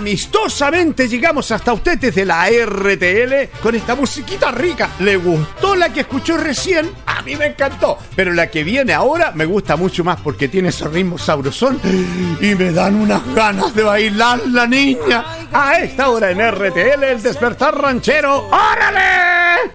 amistosamente llegamos hasta usted desde la RTL con esta musiquita rica. ¿Le gustó la que escuchó recién? A mí me encantó, pero la que viene ahora me gusta mucho más porque tiene ese ritmo sabrosón y me dan unas ganas de bailar, la niña. A esta hora en RTL, el despertar ranchero. ¡Órale!